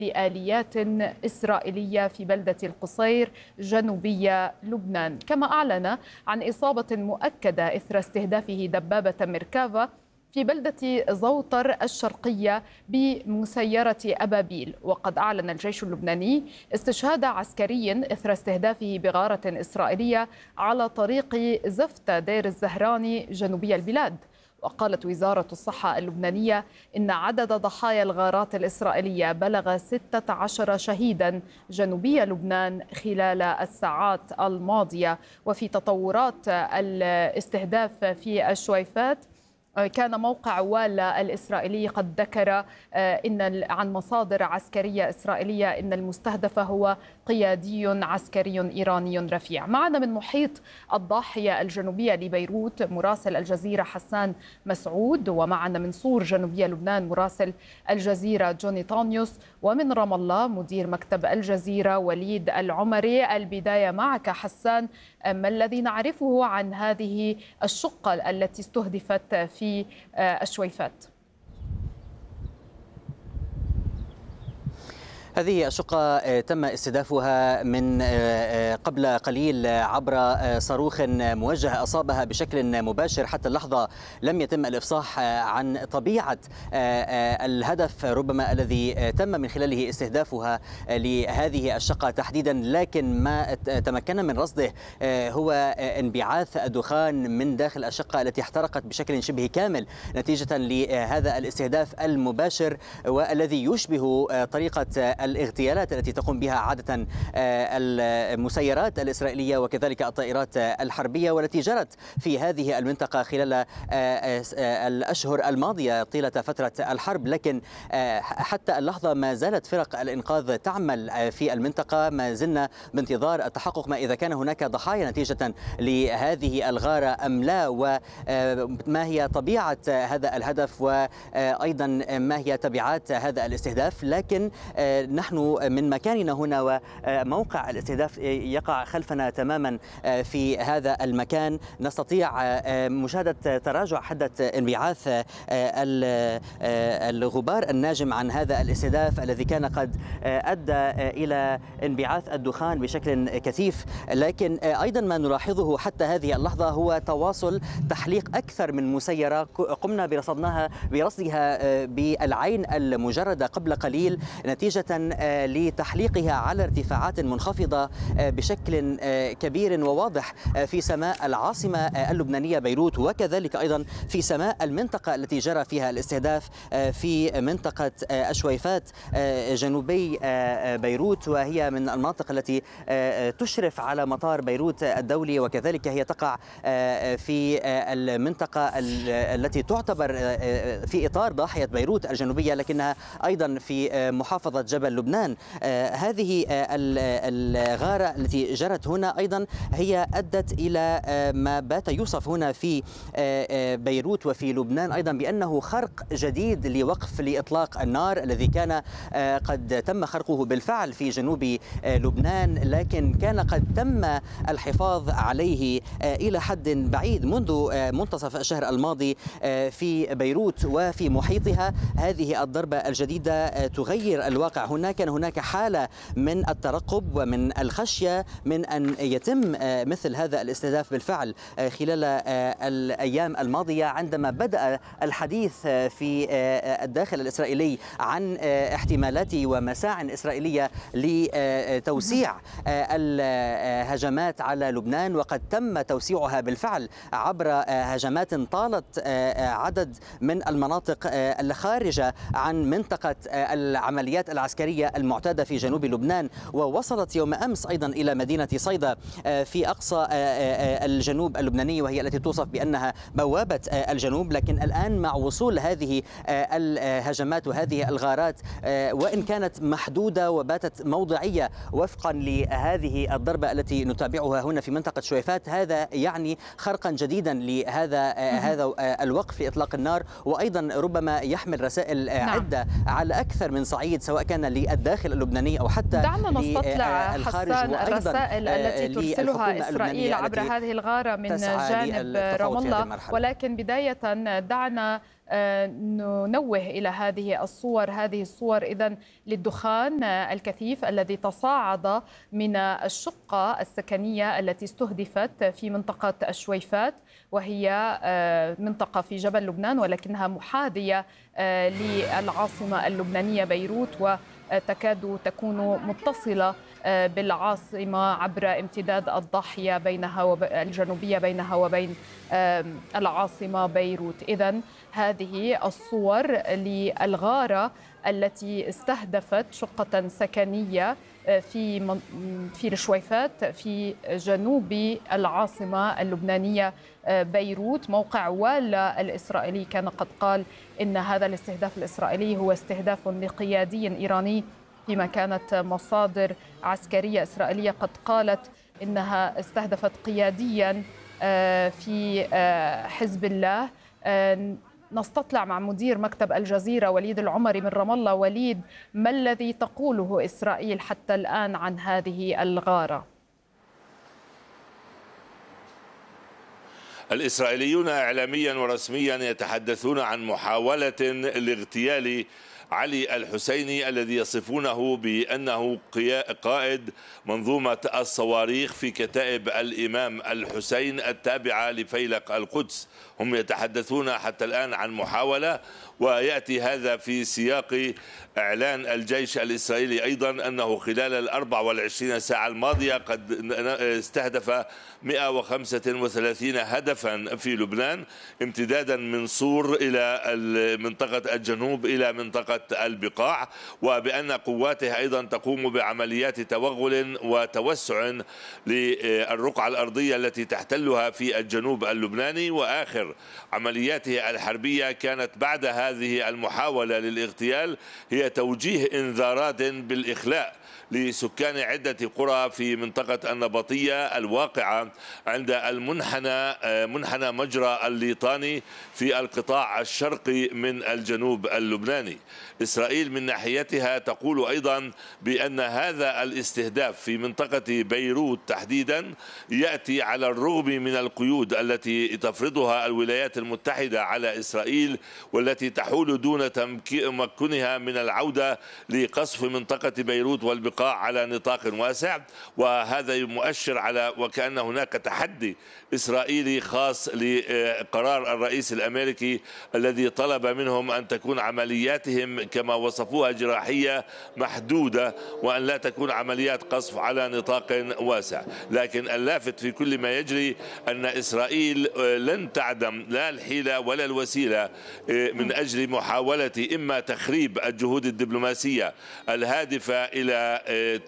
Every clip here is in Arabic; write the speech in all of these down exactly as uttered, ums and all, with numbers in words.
لآليات إسرائيلية في بلدة القصير جنوبي لبنان. كما أعلن عن إصابة مؤكدة إثر استهدافه دبابة ميركافا في بلدة زوطر الشرقية بمسيرة أبابيل. وقد أعلن الجيش اللبناني استشهاد عسكري إثر استهدافه بغارة إسرائيلية على طريق زفتة دير الزهراني جنوبي البلاد. وقالت وزارة الصحة اللبنانية إن عدد ضحايا الغارات الإسرائيلية بلغ ستة عشر شهيدا جنوبي لبنان خلال الساعات الماضية. وفي تطورات الاستهداف في الشويفات، كان موقع والا الإسرائيلي قد ذكر إن عن مصادر عسكرية إسرائيلية إن المستهدف هو قيادي عسكري إيراني رفيع. معنا من محيط الضاحية الجنوبية لبيروت مراسل الجزيرة حسان مسعود، ومعنا من صور جنوبية لبنان مراسل الجزيرة جوني طانيوس، ومن رام الله مدير مكتب الجزيرة وليد العمري. البداية معك حسان، ما الذي نعرفه عن هذه الشقة التي استهدفت في الشويفات؟ هذه الشقة تم استهدافها من قبل قليل عبر صاروخ موجه أصابها بشكل مباشر. حتى اللحظة لم يتم الإفصاح عن طبيعة الهدف ربما الذي تم من خلاله استهدافها لهذه الشقة تحديدا، لكن ما تمكن من رصده هو انبعاث الدخان من داخل الشقة التي احترقت بشكل شبه كامل نتيجة لهذا الاستهداف المباشر، والذي يشبه طريقة الاغتيالات التي تقوم بها عادة المسيرات الإسرائيلية وكذلك الطائرات الحربية، والتي جرت في هذه المنطقة خلال الأشهر الماضية طيلة فترة الحرب. لكن حتى اللحظة ما زالت فرق الإنقاذ تعمل في المنطقة، ما زلنا بانتظار التحقق ما إذا كان هناك ضحايا نتيجة لهذه الغارة أم لا، وما هي طبيعة هذا الهدف، وأيضا ما هي تبعات هذا الاستهداف. لكن نحن من مكاننا هنا وموقع الاستهداف يقع خلفنا تماما في هذا المكان، نستطيع مشاهدة تراجع حدة انبعاث الغبار الناجم عن هذا الاستهداف الذي كان قد أدى إلى انبعاث الدخان بشكل كثيف. لكن أيضا ما نلاحظه حتى هذه اللحظة هو تواصل تحليق أكثر من مسيرة قمنا برصدناها برصدها بالعين المجردة قبل قليل نتيجة لتحليقها على ارتفاعات منخفضة بشكل كبير وواضح في سماء العاصمة اللبنانية بيروت، وكذلك أيضا في سماء المنطقة التي جرى فيها الاستهداف في منطقة الشويفات جنوبي بيروت، وهي من المناطق التي تشرف على مطار بيروت الدولي، وكذلك هي تقع في المنطقة التي تعتبر في إطار ضاحية بيروت الجنوبية، لكنها أيضا في محافظة جبل لبنان. هذه الغارة التي جرت هنا أيضا هي أدت إلى ما بات يوصف هنا في بيروت وفي لبنان أيضا بأنه خرق جديد لوقف لإطلاق النار الذي كان قد تم خرقه بالفعل في جنوب لبنان، لكن كان قد تم الحفاظ عليه إلى حد بعيد منذ منتصف الشهر الماضي في بيروت وفي محيطها. هذه الضربة الجديدة تغير الواقع. هناك كان هناك حالة من الترقب ومن الخشية من أن يتم مثل هذا الاستهداف بالفعل خلال الأيام الماضية، عندما بدأ الحديث في الداخل الإسرائيلي عن احتمالات ومساع إسرائيلية لتوسيع الهجمات على لبنان، وقد تم توسيعها بالفعل عبر هجمات طالت عدد من المناطق الخارجة عن منطقة العمليات العسكرية المعتادة في جنوب لبنان، ووصلت يوم أمس أيضا إلى مدينة صيدا في أقصى الجنوب اللبناني، وهي التي توصف بأنها بوابة الجنوب. لكن الآن مع وصول هذه الهجمات وهذه الغارات، وإن كانت محدودة وباتت موضعية وفقا لهذه الضربة التي نتابعها هنا في منطقة شويفات، هذا يعني خرقا جديدا لهذا هذا الوقف لإطلاق النار، وأيضا ربما يحمل رسائل عدة على أكثر من صعيد، سواء كان للداخل اللبناني أو حتى دعنا نستطلع حسان الرسائل التي ترسلها إسرائيل عبر هذه الغارة من جانب رام الله. ولكن بداية دعنا ننوه إلى هذه الصور هذه الصور إذن للدخان الكثيف الذي تصاعد من الشقة السكنية التي استهدفت في منطقة الشويفات، وهي منطقة في جبل لبنان ولكنها محاذية للعاصمة اللبنانية بيروت، وتكاد تكون متصلة بالعاصمة عبر امتداد الضاحية بينها الجنوبية بينها وبين العاصمة بيروت. إذن هذه الصور للغارة التي استهدفت شقة سكنية في في الشويفات في جنوب العاصمة اللبنانية بيروت. موقع والا الإسرائيلي كان قد قال إن هذا الاستهداف الإسرائيلي هو استهداف لقيادي إيراني، فيما كانت مصادر عسكرية إسرائيلية قد قالت إنها استهدفت قياديا في حزب الله. نستطلع مع مدير مكتب الجزيرة وليد العمري من رام الله. وليد، ما الذي تقوله إسرائيل حتى الآن عن هذه الغارة؟ الإسرائيليون إعلاميا ورسميا يتحدثون عن محاولة لاغتيال علي الحسيني الذي يصفونه بأنه قائد منظومة الصواريخ في كتائب الإمام الحسين التابعة لفيلق القدس. هم يتحدثون حتى الآن عن محاولة، ويأتي هذا في سياق إعلان الجيش الإسرائيلي أيضا أنه خلال الأربع والعشرين ساعة الماضية قد استهدف مئة وخمسة وثلاثين هدفا في لبنان، امتدادا من صور إلى منطقة الجنوب إلى منطقة البقاع، وبأن قواته أيضا تقوم بعمليات توغل وتوسع للرقعة الأرضية التي تحتلها في الجنوب اللبناني. وآخر عملياته الحربية كانت بعد هذه المحاولة للاغتيال هي توجيه إنذارات بالإخلاء لسكان عدة قرى في منطقة النبطية الواقعة عند المنحنى منحنى مجرى الليطاني في القطاع الشرقي من الجنوب اللبناني. إسرائيل من ناحيتها تقول أيضا بأن هذا الاستهداف في منطقة بيروت تحديدا يأتي على الرغم من القيود التي تفرضها الولايات المتحدة على إسرائيل، والتي تحول دون تمكنها من العودة لقصف منطقة بيروت والبقاع على نطاق واسع. وهذا مؤشر على وكأن هناك تحدي إسرائيلي خاص لقرار الرئيس الأمريكي الذي طلب منهم أن تكون عملياتهم كما وصفوها جراحية محدودة، وأن لا تكون عمليات قصف على نطاق واسع. لكن اللافت في كل ما يجري أن إسرائيل لن تعدم لا الحيلة ولا الوسيلة من أجل محاولة إما تخريب الجهود الدبلوماسية الهادفة إلى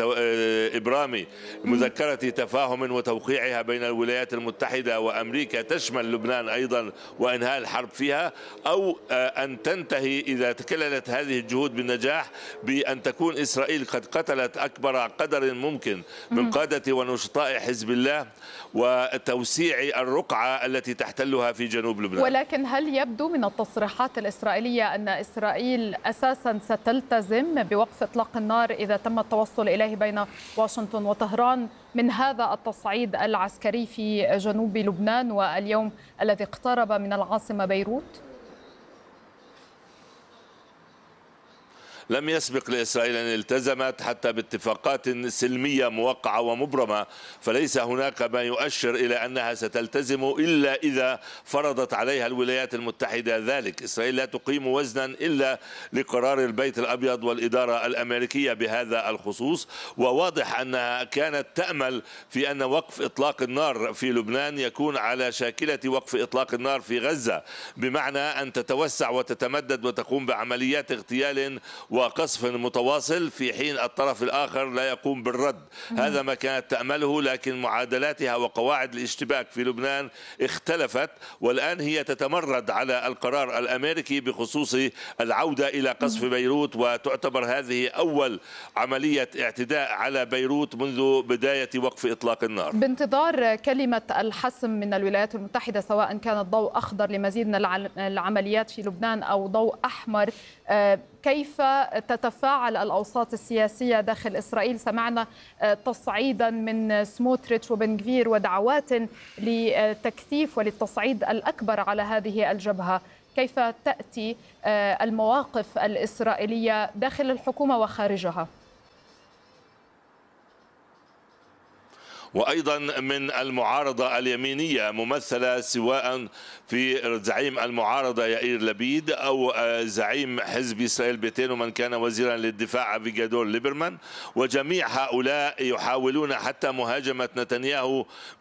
إبرام مذكرة تفاهم وتوقيعها بين الولايات المتحدة وأمريكا تشمل لبنان أيضا وإنهاء الحرب فيها، أو أن تنتهي إذا تكللت هذه الجهود بالنجاح بأن تكون إسرائيل قد قتلت أكبر قدر ممكن من قادة ونشطاء حزب الله وتوسيع الرقعة التي تحتلها في جنوب لبنان. ولكن هل يبدو من التصريحات الإسرائيلية أن إسرائيل أساسا ستلتزم بوقف إطلاق النار إذا تم التوصل إليه بين واشنطن وطهران من هذا التصعيد العسكري في جنوب لبنان واليوم الذي اقترب من العاصمة بيروت؟ لم يسبق لإسرائيل أن التزمت حتى باتفاقات سلمية موقعة ومبرمة، فليس هناك ما يؤشر إلى أنها ستلتزم إلا إذا فرضت عليها الولايات المتحدة ذلك. إسرائيل لا تقيم وزنا إلا لقرار البيت الأبيض والإدارة الأمريكية بهذا الخصوص، وواضح أنها كانت تأمل في أن وقف إطلاق النار في لبنان يكون على شاكلة وقف إطلاق النار في غزة، بمعنى أن تتوسع وتتمدد وتقوم بعمليات اغتيال وقصف متواصل في حين الطرف الآخر لا يقوم بالرد. هذا ما كانت تأمله، لكن معادلاتها وقواعد الاشتباك في لبنان اختلفت، والآن هي تتمرد على القرار الأمريكي بخصوص العودة إلى قصف بيروت، وتعتبر هذه أول عملية اعتداء على بيروت منذ بداية وقف إطلاق النار. بانتظار كلمة الحسم من الولايات المتحدة، سواء كانت ضوء أخضر لمزيد من العمليات في لبنان أو ضوء أحمر، كيف تتفاعل الأوساط السياسية داخل إسرائيل؟ سمعنا تصعيدا من سموتريتش وبن غفير ودعوات لتكثيف وللتصعيد الأكبر على هذه الجبهة، كيف تأتي المواقف الإسرائيلية داخل الحكومة وخارجها؟ وأيضا من المعارضة اليمينية ممثلة سواء في زعيم المعارضة يائير لبيد أو زعيم حزب إسرائيل بيتين ومن كان وزيرا للدفاع أفيجادور ليبرمان، وجميع هؤلاء يحاولون حتى مهاجمة نتنياهو